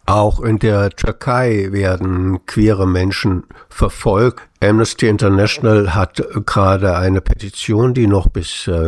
Auch in der Türkei werden queere Menschen verfolgt. Amnesty International hat gerade eine Petition, die noch bis